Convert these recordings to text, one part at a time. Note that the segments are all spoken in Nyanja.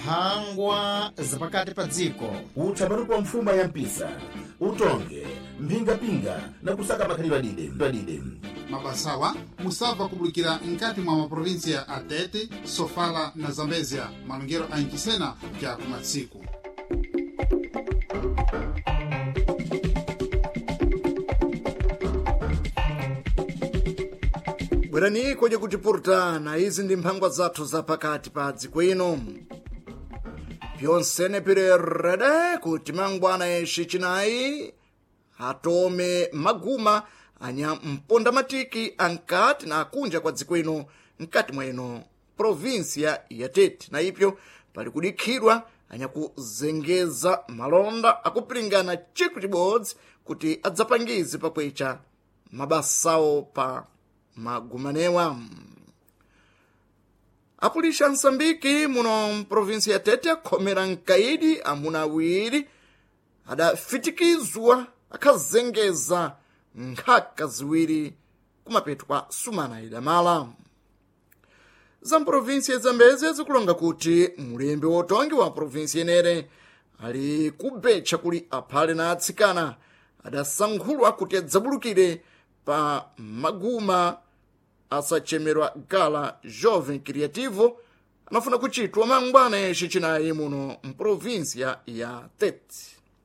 mphangwa zapakati pa dziko, uthambaruko wa mfuma ya mpisa, utonge, mpingapinga na kusaka makhalidwe adide. Mabasawa musava kubulikira nkati mwa maprovinsia a Tete, Sofala na Zambezia malungero a Ncisena kya kumatsiku. Bwerani koje kutipurtana, izi ndi mphangwa zathu zapakati pa dziko ino. Pyonsene pirerede kuti mangwana eshi chinayi atome maguma anya mpondamatiki ankati na akunja kwa dziko ino mkati mweno provinsia ya Tete, na ipyo pali kudikhidwa anya kuzengeza malonda akupilingana chiku chibodzi kuti adzapangize pakwecha mabasawo pa magumanewa. Apulisha Msambiki muno mprovinsi ya Tete akhomera mkaidi amuna awiri adafitikizwa akhazengeza nkhaka ziwiri kumapeto kwa sumana idamala. Za mprovinsi ya Zambezia zikulonga kuti mulembe wotongi wa provinsi yenere ali kubetcha kuli aphale na atsikana adasankhulwa kuti adzabulukire pa maguma asachemerwa gala Jovem Criativo anafuna kuchitwa mangwana eshi chinayi muno mprovinsia ya Tete.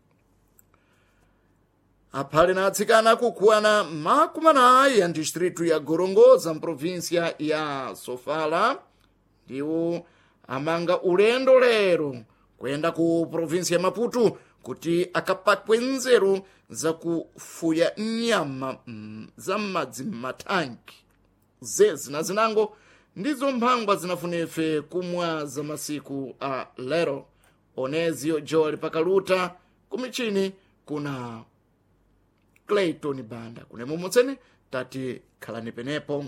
Aphale na atsikana kukuwana makumanayi ya distritu ya Gorongosa mprovinsia ya Sofala ndiwo amanga ulendo lero kwenda ku provinsia ya Maputo kuti akapakwe nzeru za kufuya nyama za madzi matanki. Zezi na zinango ndizo mphangwa zinafunefe kumwa za masiku a lero. Onezio Joel Pakaluta kumichini kuna Clayton Banda kune mumutseni tati khalani penepo.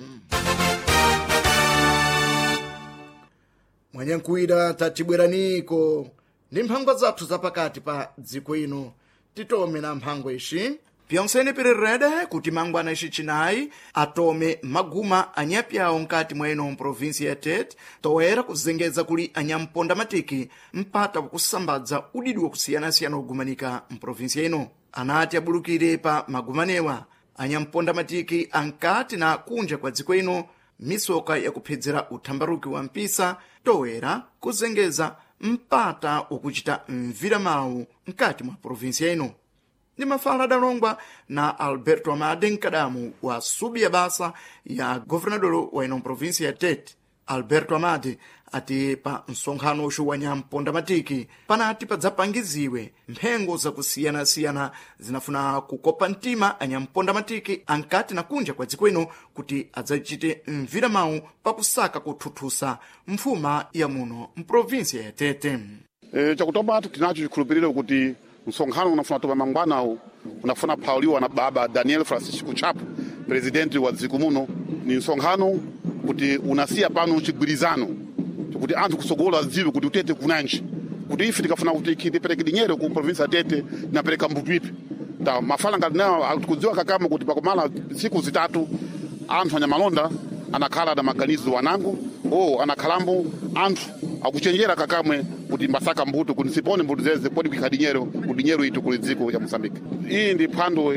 Mwanyankuida tati bweraniko ndi mphangwa zathu zapakati pa dziko ino. Titome na mphangwa ishi pyonsene pirerede kuti mangwana ishi chinayi atome maguma anyapyawo nkati mweno mprovinsi ya Tete toera kuzengeza kuli anyampondamatiki mpata wakusambadza udidi wakusiyana-siyana ogumanika mprovinsi ino. Anati abulukire pa magumanewa anyampondamatiki ankati na kunja kwa dziko ino misoka yakuphedzera uthambaruki wa mpisa toera kuzengeza mpata wakuchita mvira mawu nkati mwa provinsi ino. Ndi mafala adalongwa na Alberto Amade Nkadamu wa subi ya basa ya governador wa ino provinsi ya Tete. Alberto Amade ati pa msonkhano ushu wa nyampondamatiki panati padzapangiziwe mphengo zakusiyana-siyana zinafuna kukopa mtima anyampondamatiki ankati na kunja kwa dziko ino kuti adzachite mvira mawu pakusaka kuthuthusa mfuma ya muno mprovinsia ya Tete. Chakutomba tinacho chikhulupiriro kuti msonkhano unafuna topa mangwana unafuna pauliwa na baba Daniel Francisco Chapo, presidenti wa dziko muno. Ni msonkhano kuti unasiya pano chigwirizano kuti anthu kusogola adziwe kuti utete kunanji kuti ife tikafuna kuti tipereke dinyero ku provinsi ya Tete napereka mbuto ipi ta mafala ngati nayo akudziwa kakama kuti pakumala siku zitatu anthu anyamalonda anakhala na maganizo wanango anakhalambo anthu akuchenjera kakamwe kuti mbasaka mbuto kuti sipone mbuto zeze podi kuikha dinyero itu kuli dziko ya Mozambique. Iyi ndi phwando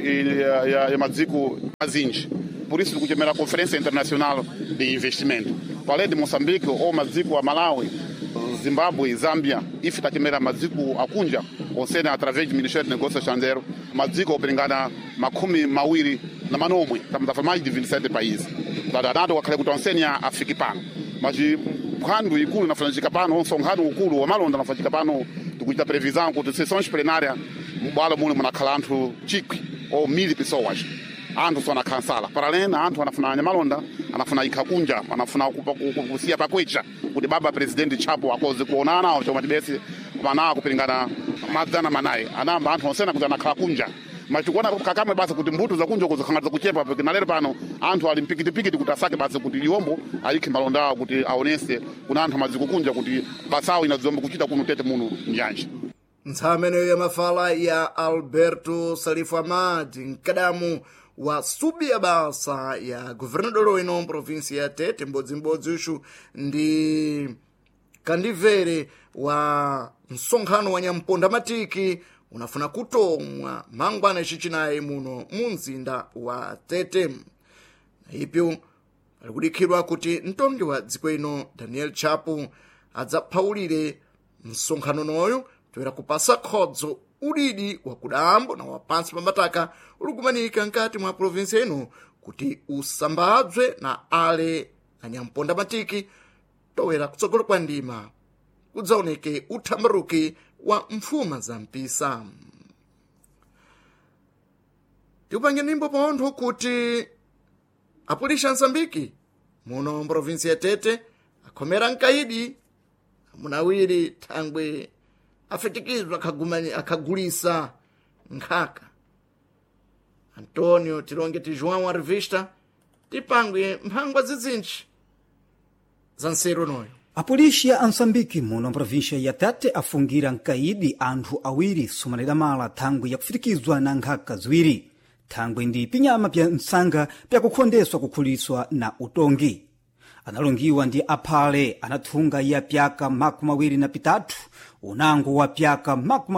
ya madziko azinji. Por isso kuchemera Conferência Internacional de Investimento. Palé de Moçambique ou madziko a Malawi, Zimbabwe, Zambia, ife tachemera madziko akunja onsene através do Ministério de Negócios Estrangeiros, madziko opelengana makumi mawiri na manomwe, estamos a falar mais de 27 países. Dadanato wakhale kuti onsene afike pano. Mas phwando ikulu nafanyika pano, msonkhano ukulu wa malonda nafanyika pano, tikuita previsão kuti sessões plenárias mubalo muno munakhala anthu chikwi ou 1000 pessoas. Anthu sona kansala paralena anthu anafuna nyamalonda anafuna ikakunja anafuna kusiya pakwecha kuti baba presidenti Chapo akoze kuonana nawo choma tibese kumana kupilingana madzana manayi anamba anthu onsena kuti anakhala kunja machikuona kakamwe basi kuti mbuto za kunja kuzokhanga kuchepa porque nalero pano anthu ali mpikitipikiti kuti asake basi kuti liombo ayikhe malonda kuti aonese kuna anthu amadziko kunja kuti basawo inadzomba kuchita kuno Tete muno njanje. Ntsamene ya mafala ya Alberto Salifu Amade Nkadamu wa subi ya basa ya governador ino provinsi ya Tete mbodzimbodzi ushu ndi kandivere wa msonkhano wa nyamponda matiki unafuna kutomwa mangwana icicinayi muno mu mzinda wa Tete. Ipyo ali kudikhidwa kuti mtongi wa dziko ino Daniel Chapo adzaphawulire msonkhano noyo toera kupasa khodzo udidi wa kudambo na wapansi pa mataka ulikumanika nkati mwa provinsi ino kuti usambadzwe na ale anyamponda matiki toera kutsogolo kwa ndima kudzaoneke uthambaruki wa mfuma za mpisa. Tikupange nimbo pontho kuti apulisha Msambiki muno mprovinsi ya Tete akhomera mkaidi munawiri thangwe afitikizwa akhagulisa nkhaka. Antonio Tilonge Tijuan wa revista tipangwe mphangwa zizinji za nsero noyo. Apulisha a Msambiki muno mprovinsia ya Tete afungira mkaidi anthu awiri sumanira mala thangwe yakufitikizwa na nkhaka ziwiri. Thangwe ndi pinyama pya msanga pyakukhondeswa kukhuliswa na utongi. Analongiwa ndi aphale anathunga ya pyaka 23 unango wa pyaka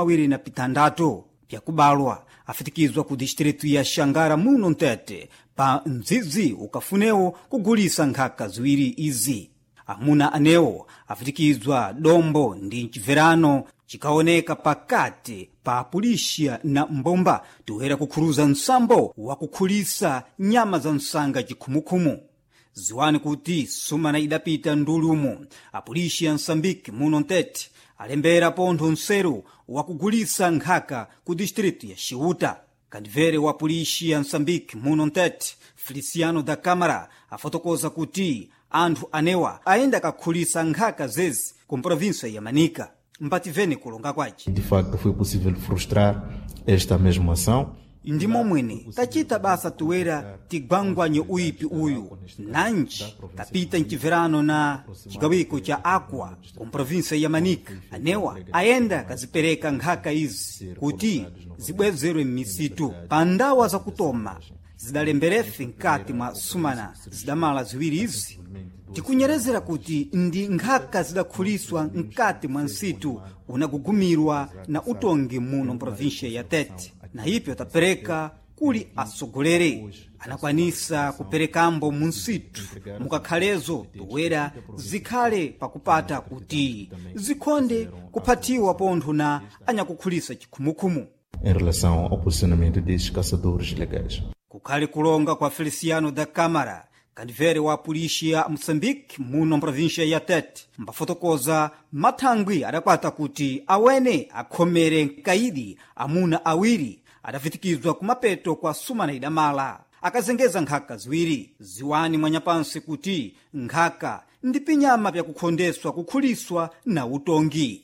26 pyakubalwa afitikizwa ku distritu ya Xangara muno Tete pa mzizi ukafunewo kugulisa nkhaka ziwiri izi. Amuna anewo afitikizwa dombo ndi mchiverano chikaoneka pakati pa Apulisha na Mbomba toera kukhuruza nsambo wa kukhulisa nyama za msanga chikhumukhumu. Ziwani kuti sumana idapita ndulumu Apulisha Msambiki muno Tete alembera pontho nseru wa kugulisa nkhaka ku distritu ya Xiuta. Kandivere wa Apulisha Msambiki muno Tete Feliciano da Câmara afotokoza kuti anthu anewa aenda kakhulisa nkhaka zezi ku província ya Manica. Mpativeni kulonga kwace. De facto foi possível frustrar esta mesma ação. Ndimo mwene tachita basa toera tigwangwanye uipi uyu nanji tapita mchiverano na chigawiko cha Aqua ku província ya Manica. Anewa aenda kazipereka nkhaka izi kuti zibwezerwe m'misitu pa ndawa za kutoma zidalemberefe nkati mwa sumana zidamala ziwiri izi. Tikunyerezera kuti ndi nkhaka zidakhuliswa nkati mwa nsitu unagugumirwa na utongi muno provinsia ya Tete, na ipyo tapereka kuli asogolere anakwanisa kuperekambo mu nsitu mukakhalezo toera zikhale pakupata kuti zikhonde kuphatiwa pontho na anyakukhulisa chikhumukhumu. Em relação ao posicionamento desses caçadores legais. Kukhale kulonga kwa Feliciano da Câmara, kandivere wa Apulisha Msambiki muno provinsia ya Tete, mbafotokoza mathangwi adakwata kuti awene akhomere mkaidi amuna awiri adafitikizwa kumapeto kwa sumana idamala akazengeza nkhaka ziwiri. Ziwani mwanyapansi kuti nkhaka ndi pinyama pyakukhondeswa kukhuliswa na utongi.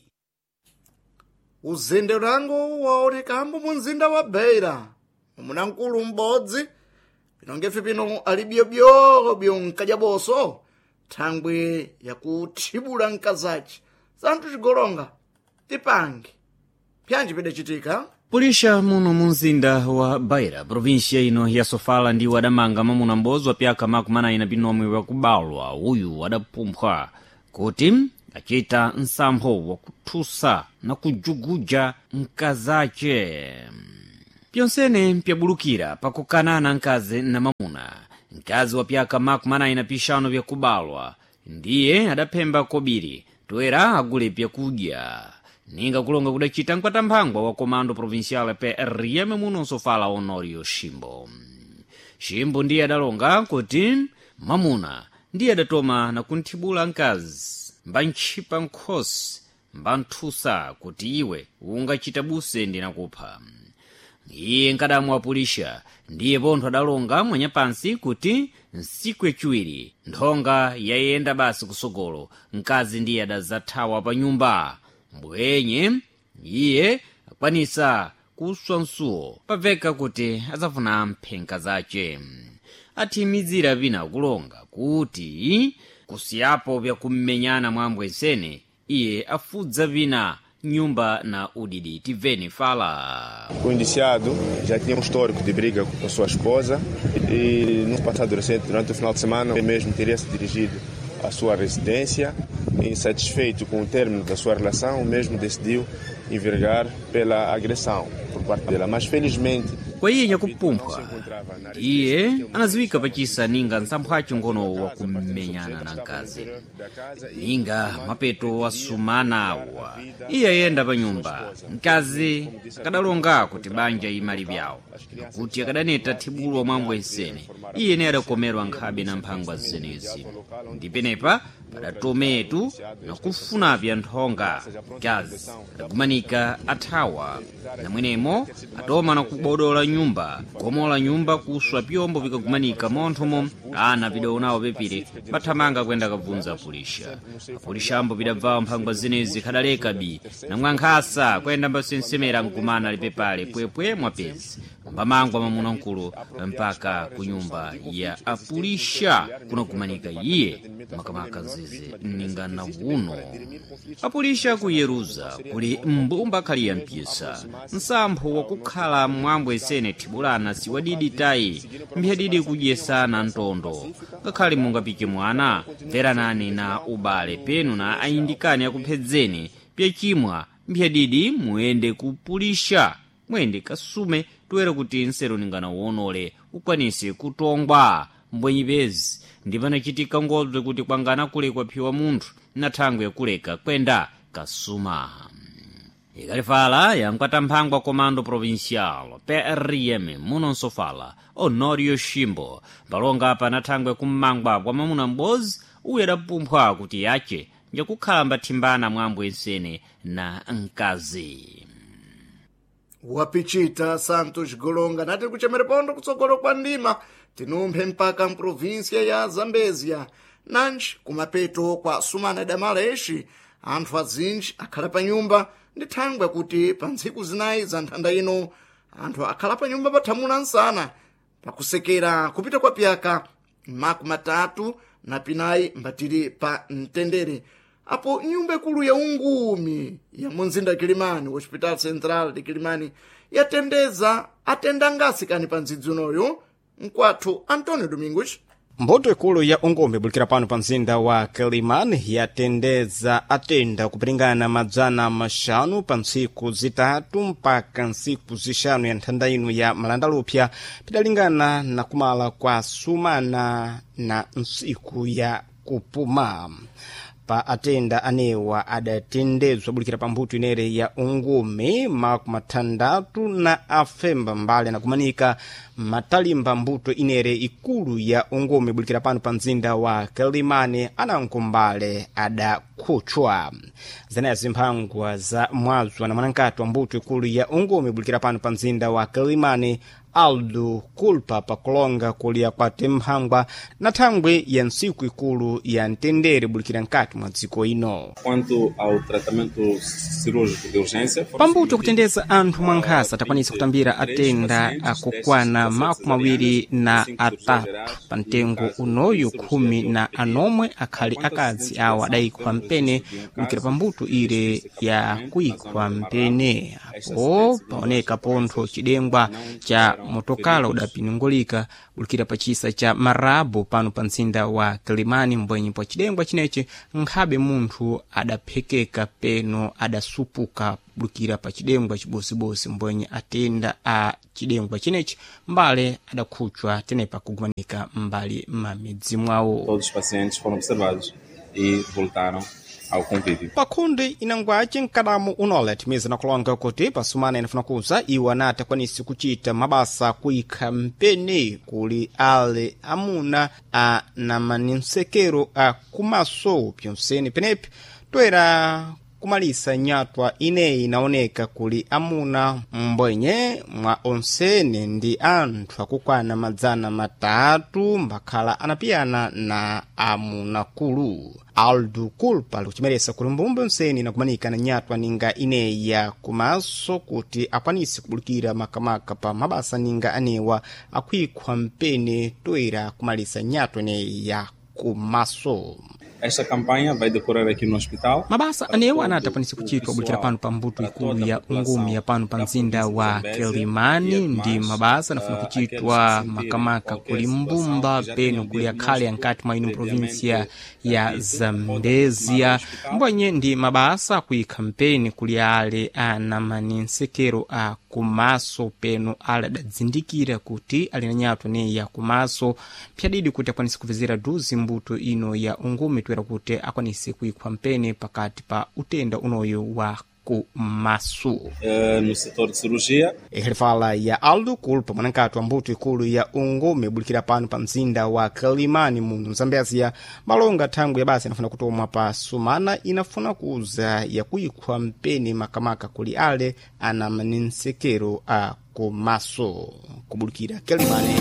Uzenderango waonekambo mu mzinda wa Beira munamkulu m'bodzi pinongefe pino ali byobyo mkajaboso thangwe yakuthibula nkazaci santhu chigolonga tipange pyanji pidacitika. Pulisha muno mu mzinda wa Beira provinsia ino ya Sofala ndi wadamanga mamuna m'bodzi wa pyaka 49 wakubalwa uyu wadapumphwa kuti achita nsampho wakuthusa na kujuguja nkazace. Pyonsene pyabulukira pakukanana nkazi na mamuna. Nkazi wa pyaka 45 vyakubalwa ndiye adaphemba kobiri toera agule pyakudya. Ninga kulonga kudachita mkwatamphangwa wa komando provincial PRM muno Sofala Honorio Shimbo. Shimbo ndiye adalonga kuti mamuna ndiye adatoma na kunthibula nkazi mbanchipa nkhosi mbanthusa kuti iwe ungachita buse ndi nakupha. Iye nkadamu wa Apulisha ndiye pontho adalonga mwanyapansi kuti nsiku yaciwiri nthonga yayenda basi kusogolo nkazi ndiye adazathawa pa nyumba. Mbwenye iye akwanisa kuswa nsuwo paveka kuti azafuna mphenka zace. Athimizira vina kulonga kuti kusiyapo vyakummenyana mwambwesene iye afudza vina nyumba na udidi. Tiveni fala. O indiciado já tinha histórico de briga com sua esposa e no passado recente, durante o final de semana, ele mesmo teria se dirigido a sua residência. Insatisfeito com o término da sua relação, o mesmo decidiu envergar pela agressão por parte dela, mas felizmente kwa iye nyakupumpha iye anaziwika pachisa ninga nsampho ace ngono wa kumenyana na mkazi ninga mapeto asumanawa iye ayenda pa nyumba mkazi akadalonga kuti banja imali byawo kuti akadaneta thibulo mwambo ensene iye ne adakomerwa nkhabe na mphangwa zenezi ndipenepa padatometu nakufunapya nthonga mkazi adagumanika athawa namwenemo atoma na kubodola nyumba komola nyumba kuswa pyombo vikagumanika monthomo ana vidaonawo pepire pathamanga kwenda kabvunza apulisha apulishambo vidabvawo mphangwa zenezi khadaleka bi namwankhasa kwenda mbasensemera mkumana lipepale pwepwe mwapezi mbamangwa mamuna mkulu mpaka ku nyumba ya apulisha kunagumanika iye makamaka zizi ningana uno apulisha ku Yeruza kuli mbumba khali ya mpisa nsampho wakukhala mwambo esene thibulana siwadidi tayi mphedidi kudyesana ntondo ngakhale mungapike mwana veranani na ubale penu na ayindikani akuphedzeni pyachimwa mphedidi muyende kupulisha mwende kasume tuwere kuti nsero ningana uonole ukwanise kutongwa mbwenyipezi ndipanachitika ngozwe kuti kwangana kulekwa phiwa munthu na thangwe yakuleka kwenda kasuma ikalifala yankwata mphangwa komando provincial PRM munonso fala Honorio Shimbo palonga pa na thangwe kummangwa kwa mamuna mbozi uye adapumphwa kuti yace njakukhala mbathimbana mwambo ensene na mkazi wapichita Santos Golonga nati kuchemere pondo kutsogolo kwa ndima tinumphe mpaka mprovinsia ya Zambezia nanji kumapeto kwa sumana damaleshi anthu azinji akhala pa nyumba ndi thangwe kuti pa ntsiku zinayi za nthanda ino anthu akhala pa nyumba pathamuna nsana pakusekera kupita kwa pyaka maku matatu na pinayi mbatiri pa mtendere apo nyumba ikulu ya ungumi ya munzinda Kilimani Hospital Central de Kilimani yatendeza atenda ngasi kani pa ndzidzi unoyo mkwathu Antonio Domingos. mboto ikulu ya ungumi bulikira pano pa mzinda wa Kilimani yatendeza atenda kupiringana madzana maxanu pa ntsiku zitatu mpaka ntsiku zixanu ya nthanda ino ya malandalupya pidalingana na kumala kwa sumana na ntsiku ya kupuma pa atenda anewa adatendezwa bulikira pa mbuto inere ya ungumi maku mathandatu na afemba mbali anakumanika matalimba mbuto inere ikulu ya ungumi bulikira pano pa mzinda wa Kilimani anankumbale adakhutchwa zenaya zimphangwa za mwazwa na mwanankati wa mbuto ikulu ya ungumi bulikira pano pa mzinda wa Kilimani Aldo Culpa pakulonga kulia kwa temphangwa na thangwe ya nsiku ikulu ya ntendere bulikira nkati mwa dziko ino. Quanto ao tratamento cirúrgico de urgência, pambuto kutendeza anthu mwankhasa takwanisa kutambira atenda akukwana maku mawiri na atatu pa mtengo unoyu 10 na anomwe akhali akazi awo adayikwa mpene bulikira pambuto ire ya kuikwa mpene apo paoneka pontho chidengwa cha motokala udapiningolika bulikira pachisa cha Marabo pano pa mzinda wa Kilimani mbwenyi pa chidengwa chineche nkhabe munthu adaphekeka peno adasupuka bulikira pa chidengwa chibosibosi mbwenyi atenda a chidengwa chineche mbale adakhutchwa tenepa kugumanika mbali mamidzi mwawo. Todos os pacientes foram observados e voltaram ao convívio. Pakundi inangwache nkadamu unole timiza na kulonga kuti pasumana inafuna kuza iwo anata kwanisi kuchita mabasa kuika mpene kuli ale amuna na maninsekero kumaso pyonseni penepi toera kumalisa nyatwa ineyi inaoneka kuli amuna mbwenye mwa onsene ndi anthu akukwana madzana matatu mbakhala anapiyana na amuna kulu. Aldo Culpa likuchimeresa kuli mbumbe onsene nakumanika na nyatwa ninga ineyi ya kumaso kuti akwanisi kubulikira makamaka pa mabasa ninga anewa akuikhwa mpene toera kumalisa nyatwa ineyi ya kumaso. Esta campanha vai decorrer aqui no hospital. Mabasa anewo anatapanisa kuchitwa bukira pano pa mbuto ikulu ya ungumi ya pano pa mzinda wa Kelimani ndi mabasa anafuna kuchitwa makamaka kuli mbumba peno kuli akhale ankati mwa ino provinsia ya Zambezia mbwenye ndi mabasa kui kampeni kuli ale ana maninsekero a kumaso peno ala dadzindikira kuti alinanyatwa ne ya kumaso pyadidi kuti akwanise kuvizira duzi mbuto ino ya ungumi twera kuti akwanise kui kampeni pakati pa utenda unoyo wa kumaso no setor de cirurgia. Fala ya Aldo kulpa manankatu wa mbuto ikulu ya ungumi bulikira pano pa mzinda wa Kelimani muno Zambezia malonga tangu ya basi inafuna kutomwa pa sumana inafuna kuuza ya kuikwa mpeni makamaka kuli ale ana maninsekero a kumaso kubulikira Kelimani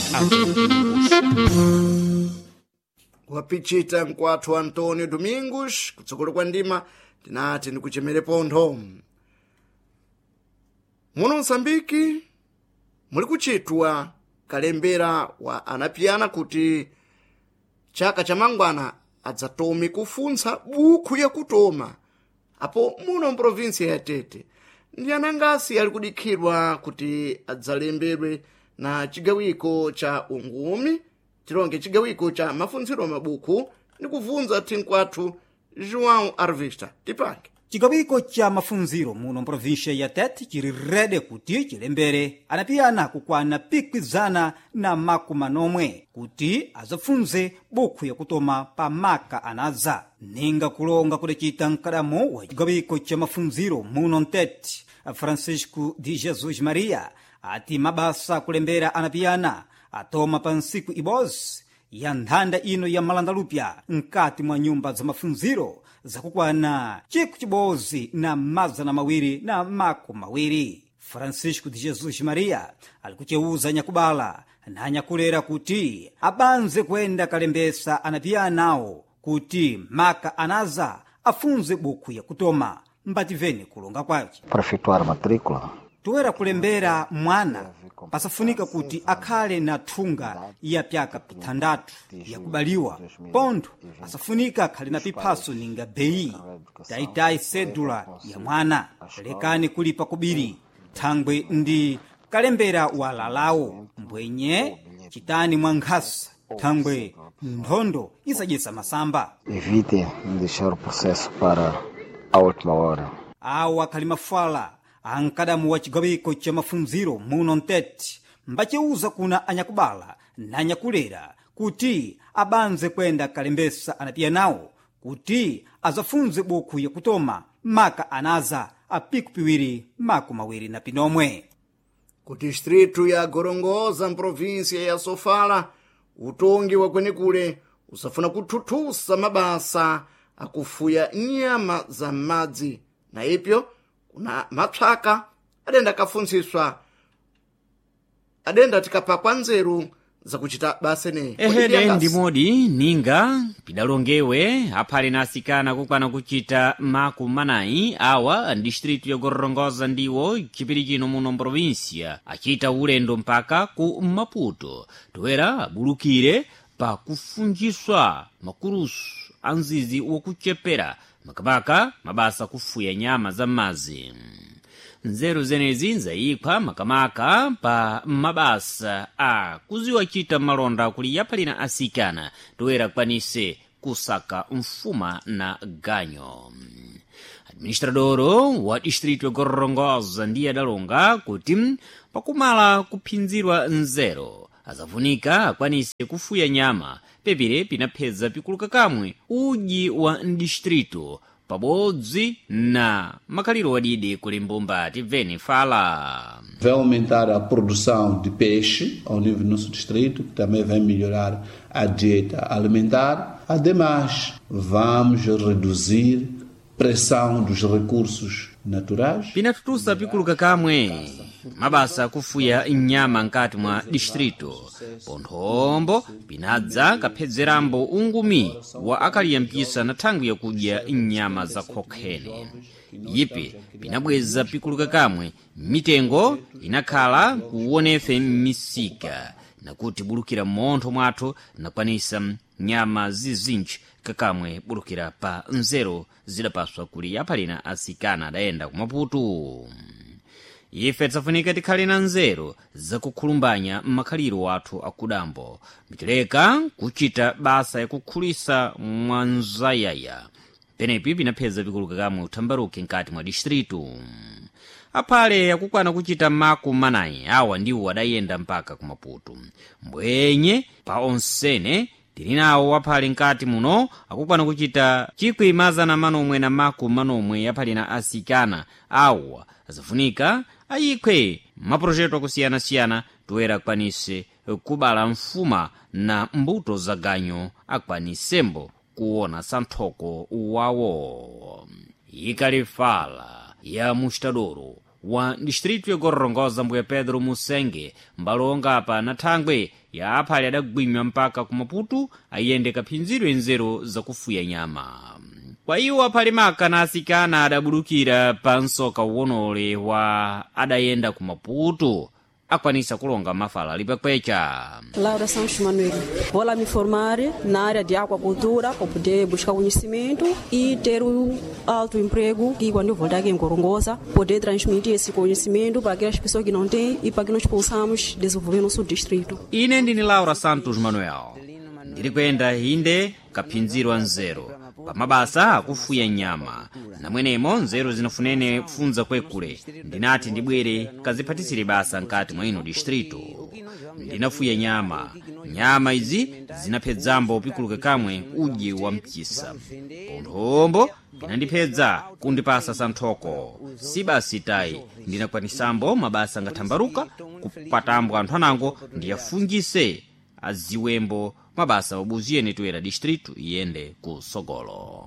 wapichita mkwathu Antonio Domingos kutsogolo kwa ndima tinati ndikuchemere pontho muno Msambiki muli kuchitwa kalembera wa anapiyana kuti chaka cha mangwana adzatome kufunsa bukhu ya kutoma apo muno mprovinsia ya Tete ndi anangasi ali kudikhidwa kuti adzalembedwe na chigawiko cha ungumi chilonge chigawiko cha mafunziro mabukhu ndi kuvunza tinkwathu João Arvista tipange chigawiko cha mafunziro muno mprovinsia ya Tete chili rede kuti chilembere anapiyana kukwana pikwizana na makumanomwe kuti azafunze bukhu ya kutoma pa maka anaza ninga kulonga kudacita mkadamo wa chigawiko cha mafunziro muno Tete Francisco de Jesus Maria ati mabasa kulembera anapiyana atoma pa nsiku ibozi ya nthanda ino ya malandalupya nkati mwa nyumba za mafunziro zakukwana chiku chibozi na mazana mawiri na mako mawiri. Francisco de Jesus Maria alikucheuza nyakubala na nyakulera kuti abanze kwenda kalembesa anapiyanawo kuti maka anaza afunze bukhu ya kutoma mbativeni kulonga kwace prefeitura matrícula toera kulembera mwana pasafunika kuti akhale na thunga ya pyaka pitandatu ya kubaliwa pontho asafunika akhale na piphaso ninga beyi taitayi sedula ya mwana lekani kulipa kubiri thangwe ndi kalembera walalawo mbwenye chitani mwa nkhasa thangwe nthondo isajesa masamba evite deixar o processo para a última hora awa akhali mafala ankadamu wa chigawiko cha mafunziro muno Tete mbacheuza kuna anyakubala na anyakulera kuti abanze kwenda kalembesa anapiyanawo kuti azafunze bukhu ya kutoma maka anaza apiku piwiri mako mawiri na pinomwe. ku distritu ya Gorongosa mprovinsia ya Sofala utongi wa kwenekule usafuna kuthuthusa mabasa akufuya nyama za madzi na ipyo kuna mapsaka adenda kafunziswa adenda tikapakwa nzeru zakuchita basa ne ehede ndi modi ninga pidalongewe aphale na asikana kukwana kuchita maku manayi awa distritu ya Gorongosa ndiwo chipirikino muno provinsia achita ulendo mpaka ku Maputo toera abulukire pa kufunjiswa makurusu anzizi wokuchepera makamaka mabasa kufuya nyama za mazi nzeru zenezi nzayikwa makamaka pa mabasa a kuziwachita malonda kuli yapalina asikana toera kwanise kusaka mfuma na ganyo. Administradoro wa distritu ya Gorongosa ndiye adalonga kuti pakumala kuphinzirwa nzero azafunika akwanise kufuya nyama pepire pinaphedza pikuluka kamwe uji wa distritu pabodzi na makhaliro wadidi kuli mbumba tiveni fala. Vai aumentar a produção de peixe ao nível do nosso distrito, que também vai melhorar a dieta alimentar. Ademais, vamos reduzir pressão dos recursos naturais. Pinatutusa pikuluka kamwe mabasa kufuya nyama nkati mwa distrito ponthombo pinadza kaphedzerambo ungumi wa akali yampisa na thangu yakudya nyama za khokhene yipi pinabweza pikuluka kamwe mitengo inakhala kuwonefe m'misika nakuti bulukira montho mwathu nakwanisa nyama zizinji kakamwe bulukira pa nzeru zidapaswa kuli apalina asikana adayenda ku Maputo. Ife tisafunika tikhale na nzeru zakukhulumbanya m'makhaliro athu akudambo mitileka kuchita basa yakukhulisa mwanzayaya penepi pinapheza pikulu kakamwe uthambaruke nkati mwa distritu. Aphale yakukwana kuchita maku manayi awa ndiwo adayenda mpaka ku Maputo. Mbwenye pa onsene tili nawo aphale nkati muno akukwana kuchita chikwi mazana manomwe na maku manomwe aphalina asikana awa azafunika ayikwe maprojeto akusiyana-siyana toera akwanise kubala mfuma na mbuto za ganyo akwanisembo kuona santhoko wawo. Ikalifala ya mustadoro wa distritu ya Gorongosa mbuya Pedro Musenge mbalonga apa na thangwe ya aphale adagwimya mpaka ku Maputo ayende kaphinziro enzero zakufuya nyama. Kwa iwo aphale maka na asikana adabulukira pa nsoka uwonole wa adayenda ku Maputo akwanisa kulonga mafala lipekwecha. Laura Santos Manuel, vou lá me formar na área de aquacultura para poder buscar conhecimento e ter um alto emprego que quando eu voltar aqui em Gorongosa poder transmitir esse conhecimento para aquelas pessoas que não têm e para que nós possamos desenvolver nosso distrito. Ine ndini Laura Santos Manuel. Ndiri kwenda inde kaphinziro nzeru pamabasa akufuya nyama na mwenemo nzeru zinafunene kufunza kwekule ndinati ndibwere kaziphatisire basa nkati mwa ino distrito. Ndinafuya nyama izi zinaphedzambo pikuluke kamwe uji wa mchisa ponthombo inandiphedza kundipasa santhoko sibasi tayi ndinakwanisambo mabasa ngathambaruka kupatambo anthu anango ndiyafungise aziwembo mabasa obuziyene toera distritu iyende ku sogolo.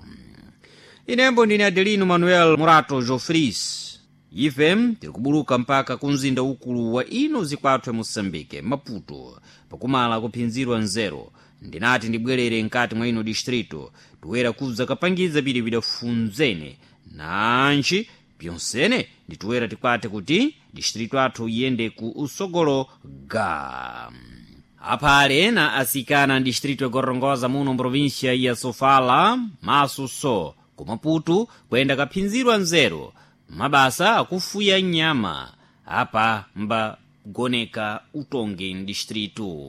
Inembo ndine Adelino Manuel Murato Jofris. Ifem tikubuluka mpaka kunzinda ukulu wa ino zikwathu Moçambique Maputo pakumala kuphinzirwa nzeru ndinati ndibwerere nkati mwa ino distritu toera kuza kapangiza bili bidafunzene nanji pyonsene nditoera tikwate kuti distritu athu iyende ku usogolo ga. Aphale na asikana distrito ya Gorongosa muno provincia ya Sofala masuso ku Maputo kwenda kaphinzirwa nzeru mabasa akufuya nyama apa mbagoneka utonge distrito.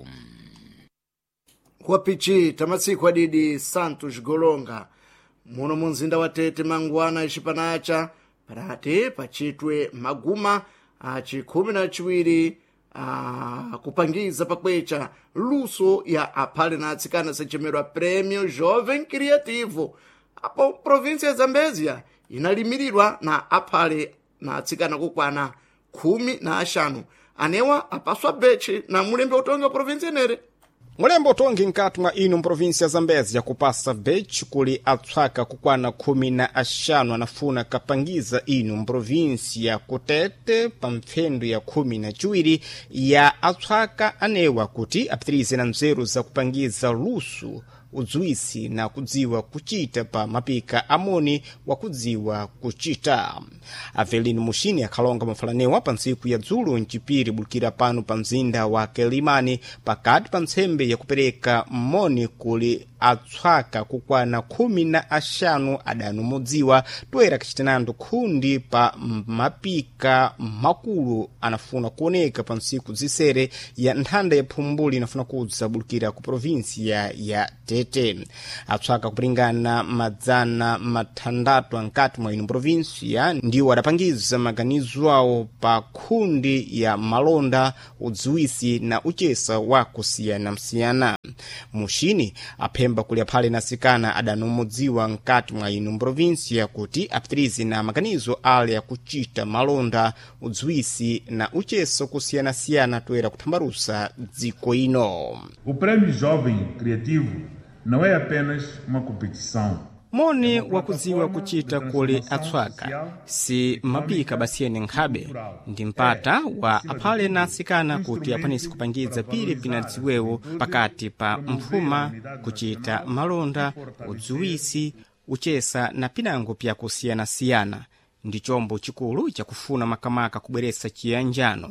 Wapichi tamatsiku adidi Santos Golonga muno munzinda wa Tete mangwana ixipanacha parati pachitwe maguma achikhumi na chiwiri kupangiza pakwecha luso ya aphale na atsikana sechemerwa Prêmio Jovem Criativo apo província ya Zambézia inalimirirwa na aphale na atsikana kukwana 15 anewa apaswa beche na mulembe utonga província nere. Mulembe utongi nkati mwa ino provinsia ya Zambézia kupasa bechi kuli atswaka kukwana 15 anafuna kapangiza ino provinsia kutete pa mphendu ya 12 ya atswaka anewa kuti apitirize na nzeru za kupangiza lusu udziwisi na kudziwa kuchita pa mapika amoni wa kudziwa kuchita. Avelino Mushini akhalonga mafalanewa pa ntsiku ya dzulo mchipiri bulukira pano pa mzinda wa Kelimani pakati pa ntsembe ya kupereka moni kuli atswaka kukwana 15 adanu modziwa toera kachitanando khundi pa mapika makulu anafuna kuoneka pa ntsiku zisere ya nthanda ya phumbuli inafuna kudza bulukira ku provinsia ya Tete. Atswaka kupringana madzana mathandatu ankati mwa ino provinsia ndiwo adapangiza maganizo awo pa khundi ya malonda udziwisi na uchesa wa kusiyana-msiyana. Mushini aphemba kuli aphale na asikana adanomodziwa nkati mwa ino provinsia kuti apitirize na maganizo ale ya kuchita malonda udziwisi na uchesa kusiyana-siyana toera kuthambarusa dziko ino. O Prêmio Jovem Criativo não é apenas uma competição. Moni wakudziwa kuchita kuli atswaka si mapika basiyene nkhabe ndi mpata wa aphale na asikana kuti apanisi kupangiza pili pinadziwewo pakati pa mfuma kuchita malonda udziwisi uchesa na pinango pya kusiyana-siyana ndi chombo chikulu chakufuna makamaka kubweretsa chiyanjano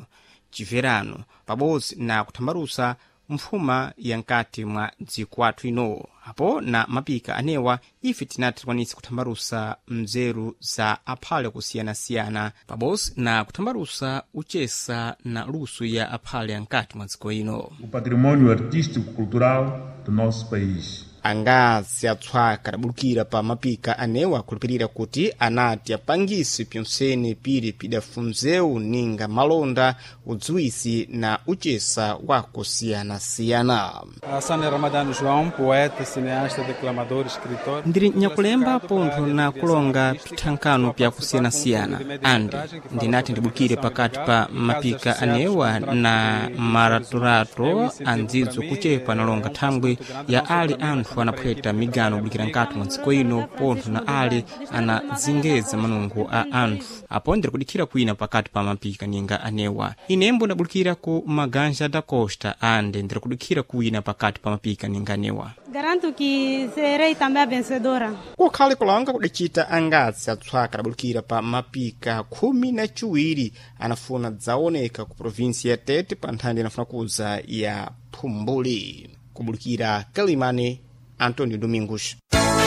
chiverano pabodzi na kuthambarusa mfuma ya nkati mwa dziko athu ino. apo na mapika anewa ife tinati tikwanitse kuthambalusa mzeru za aphale kusiyana-siyana pabodzi na kuthambalusa uchesa na luso ya aphale ankati mwa dziko ino. O patrimônio artístico-cultural do nosso país. Angazi atswaka adabulukira pa mapika anewa kulipirira kuti anati apangisi pyonsene pili pidafunzeu ninga malonda udziwisi na uchesa wakusiyana-siyana. Sane Ramadano João, poeta, cineasta, declamador, escritor. Ndiri nyakulemba pontho na kulonga pithankano pya kusiyana-siyana andi ndinati ndibulukire pakati pa mapika anewa na maraturato andzidzo kuchepa nalonga thangwe ya ali anthu anaphweta migano bulikira nkati mwa dziko ino pontho na ali anazingeza manungo a anthu apo ndiri kudikhira kwina pakati pa mapika ninga anewa inembo ndabulikira ku Maganja da Costa ande ndiri kudikhira kwina pakati pa mapika ninga anewa. Garanto que serei também a vencedora. Kukhale kulonga kudicita angazi atswaka adabulukira pa mapika 12 anafuna dzaoneka ku provinsi ya Tete pa nthandi anafuna kuza ya Phumbuli. Kubulukira Kalimane, Antônio Domingos.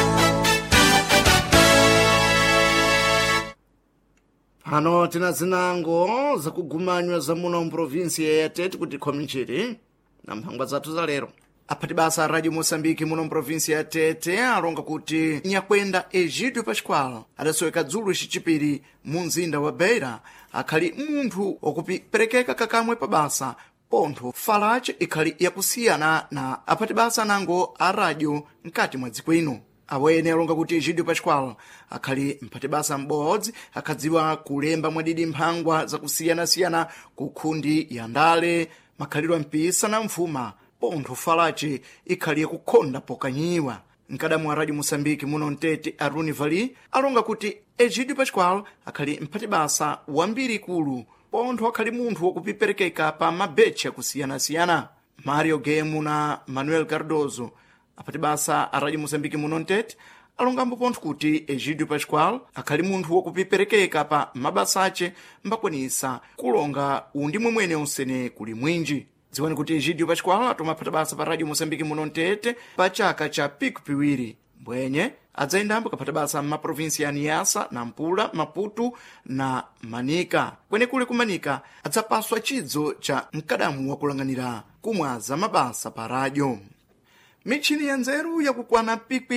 Pano tina zinango zakugumanywa za muno mprovinsi ya Tete kuti khominchiri na mphangwa zathu za lero. Aphati basa Radio Moçambique muno mprovinsi ya Tete alonga kuti nyakwenda Egídio Pascoal adasoweka dzulo chipiri mu mzinda wa Beira akhali munthu wakuperekeka kakamwe pa basa pontho falache ikhali yakusiyana na aphati basa nango a radio mkati mwa dziko ino. Awene alonga kuti Egídio Pascoal akhali mphati basa m'bodzi akhadziwa kulemba mwadidi mphangwa zakusiyana-siyana ku nkhundi ya ndale makhalidwe a mpisa na mfuma pontho falache ikhali yakukhonda pokanyiwa. Mkadamu wa Radio Moçambique muno Mtete Aruni Vali alonga kuti Egídio Pascoal akhali mphati basa wambiri ikulu pontho akhali munthu wakupiperekeka pa mabechi akusiyana-siyana. Mario Gemu na Manuel Cardoso aphati basa a Radio Moçambique muno Mtete alongambo pontho kuti Egídio Pascoal akhali munthu wakupiperekeka pa mabasace mbakwanisa kulonga undimwe mwene onsene kuli mwinji. Dziwani kuti Egídio Pascoal atoma aphata basa pa Radio Moçambique muno Mtete pa chaka cha piku piwiri mbwenye adzayendambo kaphata basa m'maprovinsi ya Niassa, Nampula, Maputo na Manika. Kwenekule ku Manika adzapaswa chidzo cha mkadamu wakulanganira kumwaza mabasa pa radio. Michini ya nzeru yakukwana pikwi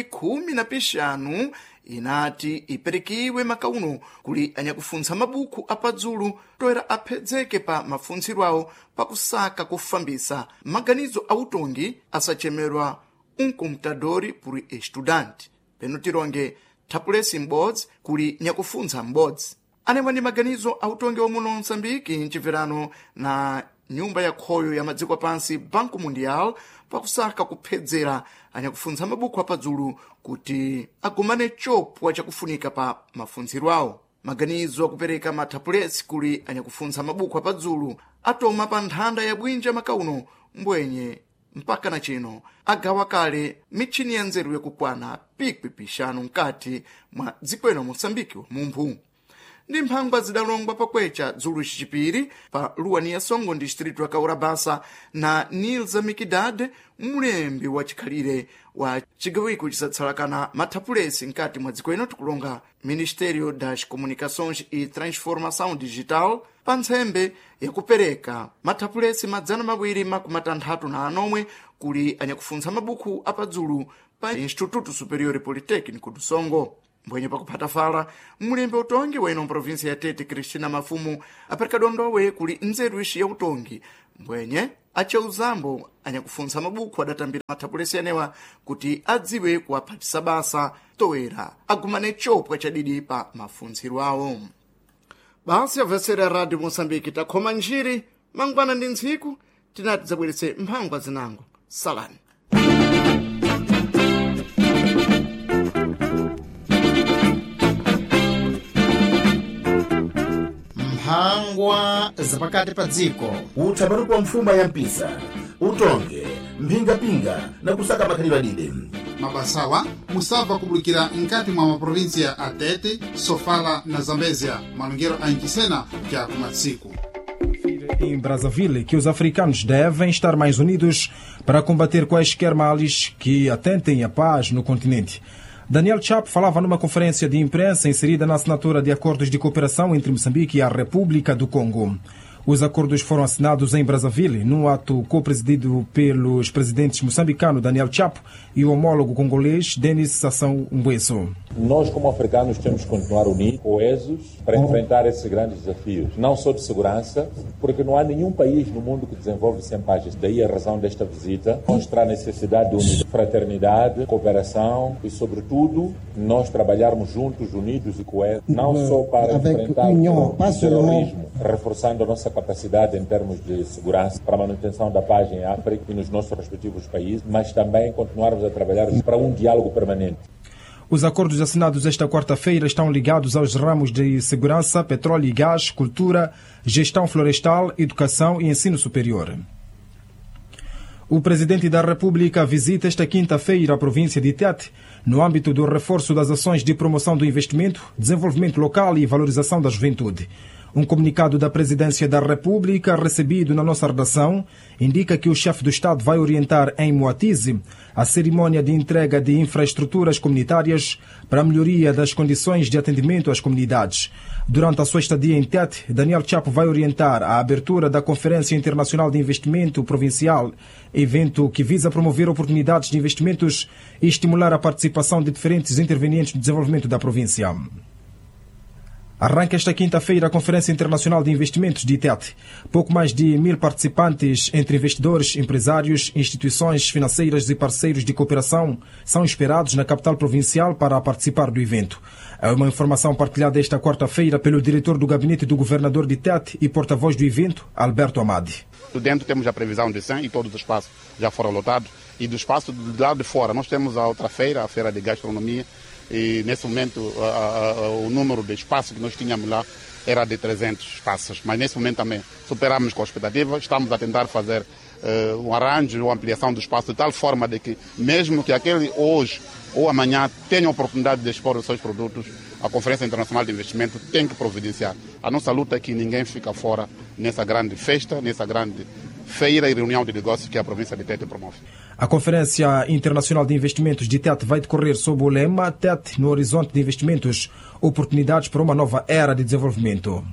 15 inati iperekiwe makauno kuli anyakufunsa mabuku apadzulu toera aphedzeke pa mafuntsiro awo pakusaka kufambisa maganizo autongi asachemerwa computador por estudante. Peno tironge thapulesi m'bodzi kuli nyakufunsa m'bodzi. Anemwe ndi maganizo autongi omuno Moçambique mchibverano na nyumba ya khoyo ya madziko apansi Banco Mundial pakusaka kuphedzera anyakufunsa mabuku apadzulu kuti agumane chopwa chakufunika pa mafuntsiro awo. Maganizo akupereka mathapulesi kuli anyakufunsa mabuku apadzulu atoma pa nthanda ya bwinja makauno mbwenye mpaka na chino agawa kale michini ya nzeru yakukwana pikwi pishanu mkati mwa dziko ino Moçambique wa mumphu. Ndi mphangwa zidalongwa pakwecha dzulo chipiri pa Luania Songo distrito ya Kaurabasa na Nilza Mikidade mulembi wa chikhalire wa chigawiko chisatsalakana mathapulesi mkati mwa dziko ino tikulonga Ministério das Comunicações e Transformação Digital pa ntsembe yakupereka mathapulesi 269 kuli anyakufunsa mabuku apadzulu pa Instituto Superior Politécnico do Songo. Mbwenye pakuphata fala mulembe utongi wa ino provinsi ya Tete Cristina Mafumu apereka dondowe kuli nzeru ishi ya utongi mbwenye achauzambo anyakufunsa mabuku adatambira mathapulesi anewa kuti adziwe kuwaphatisa basa toera agumane chopwa chadidi pa mafuntsiro awo. Basi yabvesera Radio Moçambique takhoma njiri mangwana ndi ntsiku tinati zabweretse mphangwa zinango salani. Mphangwa zapakati pa dziko uthambaru kwa mfuma ya mpisa utonge mphingapinga na kusaka makhalidwe adide. Mabasawa musava kubulikira nkati mwa maprovinsi ya Atete, Sofala na Zambezia malungero a Nkisena kya kumatsiku. em Brazzaville que os africanos devem estar mais unidos para combater quaisquer males que atentem à paz no continente. Daniel Chapo falava numa conferência de imprensa inserida na assinatura de acordos de cooperação entre Moçambique e a República do Congo. Os acordos foram assinados em Brazzaville, num ato co-presidido pelos presidentes moçambicano Daniel Chapo e o homólogo congolês Denis Sassou Nguesso. Nós, como africanos, temos que continuar unidos, coesos, para enfrentar esses grandes desafios. Não só de segurança, porque não há nenhum país no mundo que desenvolve sem paz. Daí a razão desta visita, mostrar a necessidade de unidade, fraternidade, cooperação e, sobretudo, nós trabalharmos juntos, unidos e coesos, não só para enfrentar o terrorismo, reforçando a nossa capacidade em termos de segurança para a manutenção da paz em África e nos nossos respectivos países, mas também continuarmos a trabalhar para um diálogo permanente. Os acordos assinados esta quarta-feira estão ligados aos ramos de segurança, petróleo e gás, cultura, gestão florestal, educação e ensino superior. O Presidente da República visita esta quinta-feira a província de Tete, no âmbito do reforço das ações de promoção do investimento, desenvolvimento local e valorização da juventude. Um comunicado da Presidência da República, recebido na nossa redação, indica que o chefe do Estado vai orientar em Moatize a cerimônia de entrega de infraestruturas comunitárias para a melhoria das condições de atendimento às comunidades. Durante a sua estadia em Tete, Daniel Chapo vai orientar a abertura da Conferência Internacional de Investimento Provincial, evento que visa promover oportunidades de investimentos e estimular a participação de diferentes intervenientes no desenvolvimento da província. Arranca esta quinta-feira a Conferência Internacional de Investimentos de Tete. Pouco mais de 1000 participantes, entre investidores, empresários, instituições financeiras e parceiros de cooperação, são esperados na capital provincial para participar do evento. É uma informação partilhada esta quarta-feira pelo diretor do gabinete do governador de Tete e porta-voz do evento, Alberto Amadi. Dentro temos a previsão de 100 e todos os espaços já foram lotados. E do espaço do lado de fora, nós temos a outra feira, a feira de gastronomia, e nesse momento o número de espaços que nós tínhamos lá era de 300 espaços, mas nesse momento também superamos com a expectativa, estamos a tentar fazer um arranjo, uma ampliação do espaço de tal forma de que mesmo que aquele hoje ou amanhã tenha a oportunidade de expor os seus produtos, a Conferência Internacional de Investimento tem que providenciar. A nossa luta é que ninguém fica fora nessa grande festa, nessa grande feira e reunião de negócios que a província de Tete promove. A Conferência Internacional de Investimentos de Tete vai decorrer sob o lema Tete no horizonte de investimentos, oportunidades para uma nova era de desenvolvimento.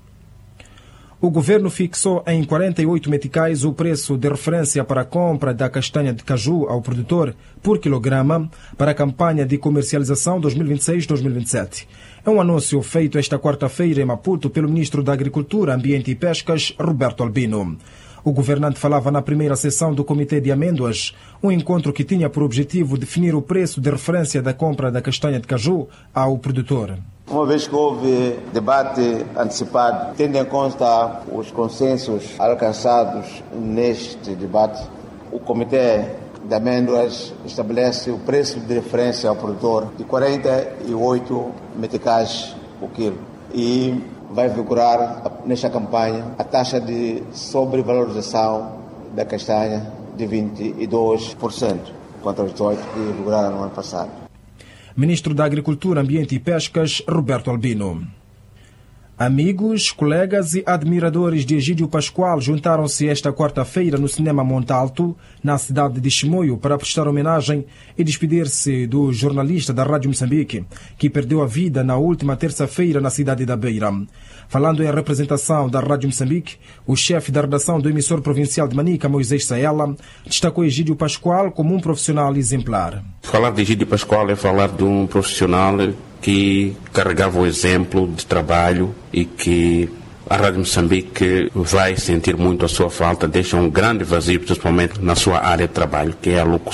O governo fixou em 48 meticais o preço de referência para a compra da castanha de caju ao produtor por quilograma para a campanha de comercialização 2026-2027. É um anúncio feito esta quarta-feira em Maputo pelo ministro da Agricultura, Ambiente e Pescas, Roberto Albino. O governante falava na primeira sessão do Comitê de Amêndoas, um encontro que tinha por objetivo definir o preço de referência da compra da castanha de caju ao produtor. Uma vez que houve debate antecipado, tendo em conta os consensos alcançados neste debate, o Comitê de Amêndoas estabelece o preço de referência ao produtor de 48 meticais por quilo e vai vigorar nesta campanha a taxa de sobrevalorização da castanha de 22%, contra os 18% que vigoraram no ano passado. Ministro da Agricultura, Ambiente e Pescas, Roberto Albino. Amigos, colegas e admiradores de Egídio Pascoal juntaram-se esta quarta-feira no Cinema Montalto, na cidade de Chimoio, para prestar homenagem e despedir-se do jornalista da Rádio Moçambique, que perdeu a vida na última terça-feira na cidade da Beira. Falando em representação da Rádio Moçambique, o chefe da redação do emissor provincial de Manica, Moisés Saela, destacou Egídio Pascoal como um profissional exemplar. Falar de Egídio Pascoal é falar de um profissional que carregava o exemplo de trabalho e que a Rádio Moçambique vai sentir muito a sua falta, deixa um grande vazio, principalmente na sua área de trabalho, que é a locução.